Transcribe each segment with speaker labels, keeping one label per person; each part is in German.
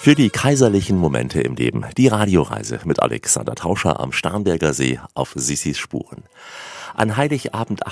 Speaker 1: Für die kaiserlichen Momente im Leben, die Radioreise mit Alexander Tauscher am Starnberger See auf Sissis Spuren. An Heiligabend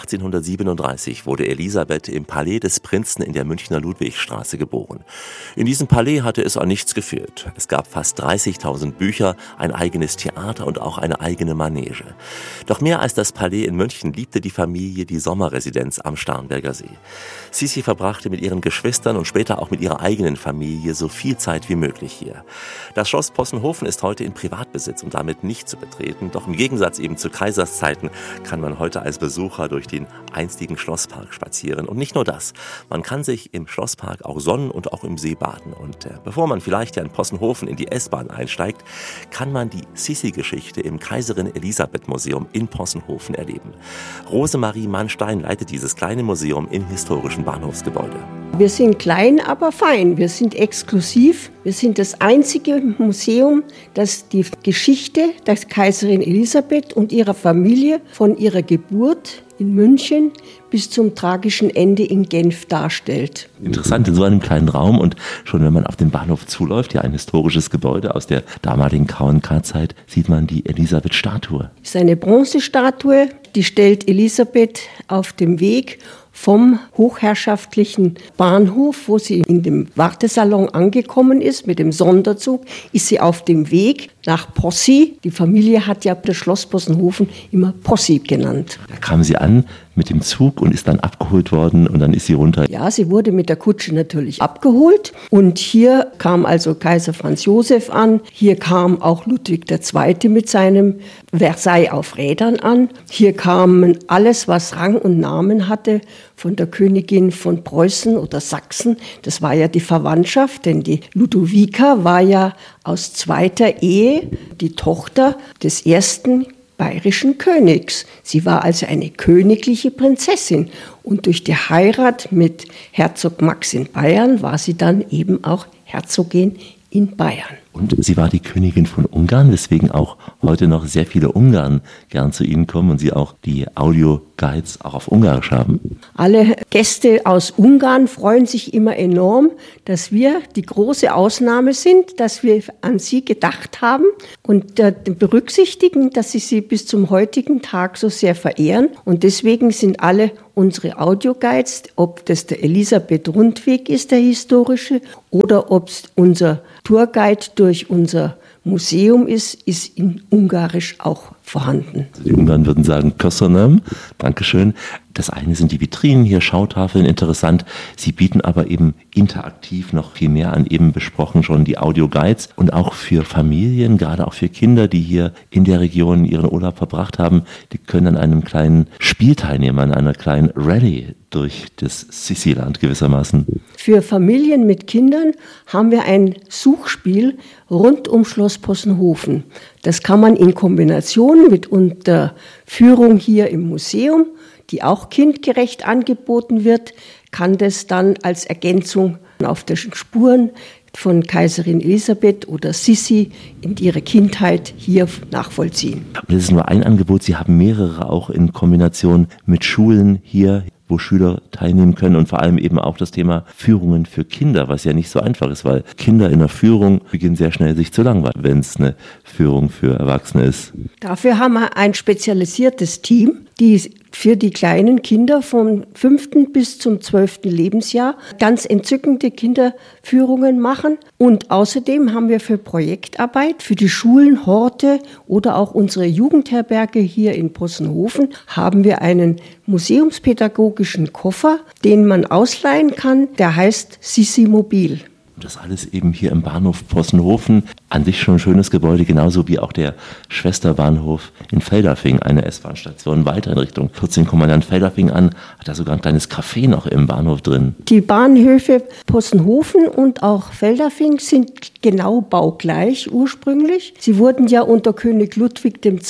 Speaker 1: 1837 wurde Elisabeth im Palais des Prinzen in der Münchner Ludwigstraße geboren. In diesem Palais hatte es an nichts gefehlt. Es gab fast 30.000 Bücher, ein eigenes Theater und auch eine eigene Manege. Doch mehr als das Palais in München liebte die Familie die Sommerresidenz am Starnberger See. Sissi verbrachte mit ihren Geschwistern und später auch mit ihrer eigenen Familie so viel Zeit wie möglich hier. Das Schloss Possenhofen ist heute in Privatbesitz und damit nicht zu betreten. Doch im Gegensatz eben zu Kaiserszeiten kann man heute als Besucher durch den einstigen Schlosspark spazieren. Und nicht nur das, man kann sich im Schlosspark auch sonnen und auch im See baden. Und bevor man vielleicht ja in Possenhofen in die S-Bahn einsteigt, kann man die Sissi-Geschichte im Kaiserin-Elisabeth-Museum in Possenhofen erleben. Rosemarie Mannstein leitet dieses kleine Museum im historischen Bahnhofsgebäude.
Speaker 2: Wir sind klein, aber fein. Wir sind exklusiv. Wir sind das einzige Museum, das die Geschichte der Kaiserin Elisabeth und ihrer Familie von ihrer Geburt in München bis zum tragischen Ende in Genf darstellt.
Speaker 1: Interessant, in so einem kleinen Raum und schon wenn man auf den Bahnhof zuläuft, ja ein historisches Gebäude aus der damaligen K&K-Zeit, sieht man die Elisabeth-Statue.
Speaker 2: Das ist eine Bronzestatue, die stellt Elisabeth auf dem Weg vom hochherrschaftlichen Bahnhof, wo sie in dem Wartesalon angekommen ist, mit dem Sonderzug, ist sie auf dem Weg nach Possi. Die Familie hat ja das Schloss Possenhofen immer Possi genannt.
Speaker 1: Da kam sie an mit dem Zug und ist dann abgeholt worden und dann ist sie runter.
Speaker 2: Ja, sie wurde mit der Kutsche natürlich abgeholt und hier kam also Kaiser Franz Josef an, hier kam auch Ludwig II. Mit seinem Versailles auf Rädern an, hier kamen alles, was Rang und Namen hatte, von der Königin von Preußen oder Sachsen. Das war ja die Verwandtschaft, denn die Ludovica war ja aus zweiter Ehe die Tochter des ersten bayerischen Königs. Sie war also eine königliche Prinzessin und durch die Heirat mit Herzog Max in Bayern war sie dann eben auch Herzogin in Bayern.
Speaker 1: Und sie war die Königin von Ungarn, weswegen auch heute noch sehr viele Ungarn gern zu Ihnen kommen und Sie auch die Audioguides auch auf Ungarisch haben.
Speaker 2: Alle Gäste aus Ungarn freuen sich immer enorm, dass wir die große Ausnahme sind, dass wir an sie gedacht haben und berücksichtigen, dass sie bis zum heutigen Tag so sehr verehren. Und deswegen sind alle unsere Audioguides, ob das der Elisabeth-Rundweg ist, der historische, oder ob es unser Tourguide durch unser Museum ist in Ungarisch auch vorhanden.
Speaker 1: Also die Ungarn würden sagen, Köszönöm, Dankeschön. Das eine sind die Vitrinen hier, Schautafeln, interessant. Sie bieten aber eben interaktiv noch viel mehr an, eben besprochen schon die Audioguides und auch für Familien, gerade auch für Kinder, die hier in der Region ihren Urlaub verbracht haben, die können an einem kleinen Spiel teilnehmen, an einer kleinen Rallye durch das Sissi-Land gewissermaßen.
Speaker 2: Für Familien mit Kindern haben wir ein Suchspiel rund um Schloss Possenhofen. Das kann man in Kombination mit unter Führung hier im Museum, die auch kindgerecht angeboten wird, kann das dann als Ergänzung auf den Spuren von Kaiserin Elisabeth oder Sissi in ihrer Kindheit hier nachvollziehen.
Speaker 1: Das ist nur ein Angebot, Sie haben mehrere auch in Kombination mit Schulen hier, wo Schüler teilnehmen können und vor allem eben auch das Thema Führungen für Kinder, was ja nicht so einfach ist, weil Kinder in der Führung beginnen sehr schnell sich zu langweilen, wenn es eine Führung für Erwachsene ist.
Speaker 2: Dafür haben wir ein spezialisiertes Team, die für die kleinen Kinder vom 5. bis zum 12. Lebensjahr ganz entzückende Kinderführungen machen. Und außerdem haben wir für Projektarbeit, für die Schulen, Horte oder auch unsere Jugendherberge hier in Possenhofen, haben wir einen museumspädagogischen Koffer, den man ausleihen kann, der heißt Sissi Mobil.
Speaker 1: Das alles eben hier im Bahnhof Possenhofen. An sich schon ein schönes Gebäude, genauso wie auch der Schwesterbahnhof in Feldafing, eine S-Bahn-Station weiter in Richtung 14 Kommandant Feldafing an. Hat da sogar ein kleines Café noch im Bahnhof drin.
Speaker 2: Die Bahnhöfe Possenhofen und auch Feldafing sind genau baugleich ursprünglich. Sie wurden ja unter König Ludwig II.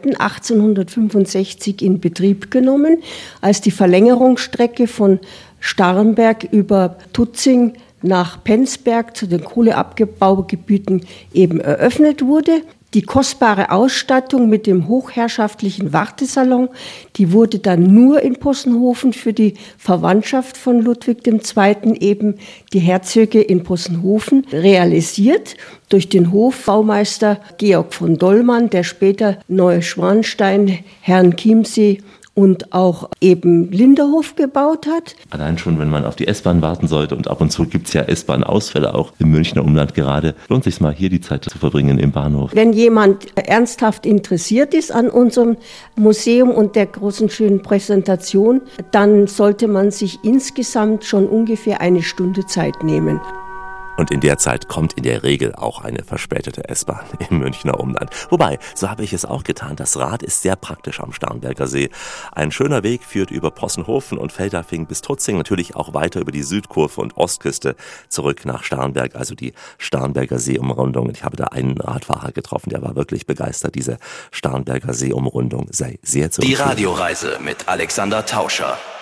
Speaker 2: 1865 in Betrieb genommen, als die Verlängerungsstrecke von Starnberg über Tutzing nach Penzberg zu den Kohleabbaugebieten eben eröffnet wurde. Die kostbare Ausstattung mit dem hochherrschaftlichen Wartesalon, die wurde dann nur in Possenhofen für die Verwandtschaft von Ludwig II., eben die Herzöge in Possenhofen, realisiert durch den Hofbaumeister Georg von Dollmann, der später Neuschwanstein, Herrn Chiemsee und auch eben Linderhof gebaut hat.
Speaker 1: Allein schon, wenn man auf die S-Bahn warten sollte, und ab und zu gibt es ja S-Bahn-Ausfälle auch im Münchner Umland gerade, lohnt sich mal hier die Zeit zu verbringen im Bahnhof.
Speaker 2: Wenn jemand ernsthaft interessiert ist an unserem Museum und der großen schönen Präsentation, dann sollte man sich insgesamt schon ungefähr eine Stunde Zeit nehmen.
Speaker 1: Und in der Zeit kommt in der Regel auch eine verspätete S-Bahn im Münchner Umland. Wobei, so habe ich es auch getan. Das Rad ist sehr praktisch am Starnberger See. Ein schöner Weg führt über Possenhofen und Feldafing bis Tutzing, natürlich auch weiter über die Südkurve und Ostküste zurück nach Starnberg, also die Starnberger See-Umrundung. Ich habe da einen Radfahrer getroffen, der war wirklich begeistert. Diese Starnberger See-Umrundung sei sehr zu empfehlen.
Speaker 3: Die Radioreise mit Alexander Tauscher.